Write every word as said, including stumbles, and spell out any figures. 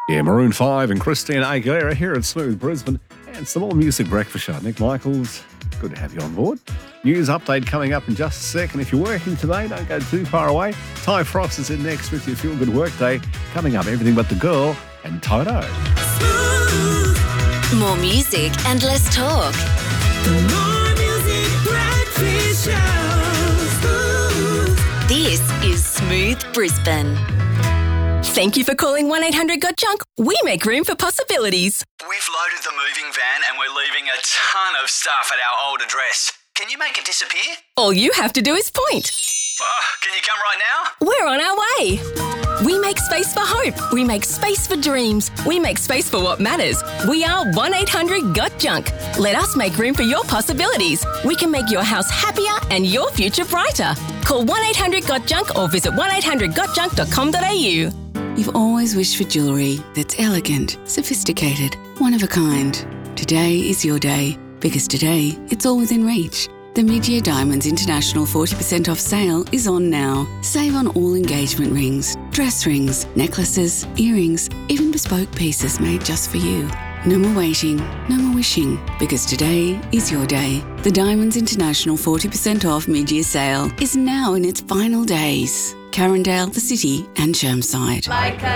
Yeah, Maroon five and Christina Aguilera here at Smooth Brisbane. And some more music breakfast show. Nick Michaels, good to have you on board. News update coming up in just a second. If you're working today, don't go too far away. Ty Frost is in next with your Feel Good Workday. Coming up, Everything But the Girl and Toto. More music and less talk. More music breakfast show. This is Smooth Brisbane. Thank you for calling one eight hundred got junk. We make room for possibilities. We've loaded the moving van and we're leaving a ton of stuff at our old address. Can you make it disappear? All you have to do is point. Oh, can you come right now? We're on our way. We make space for hope. We make space for dreams. We make space for what matters. We are one eight hundred got junk. Let us make room for your possibilities. We can make your house happier and your future brighter. Call one eight hundred got junk or visit one eight hundred got junk dot com dot a u. You've always wished for jewellery that's elegant, sophisticated, one of a kind. Today is your day, because today it's all within reach. The Mid-Year Diamonds International forty percent off sale is on now. Save on all engagement rings, dress rings, necklaces, earrings, even bespoke pieces made just for you. No more waiting, no more wishing, because today is your day. The Diamonds International forty percent off mid-year sale is now in its final days. Carindale, the City and Chermside. Like a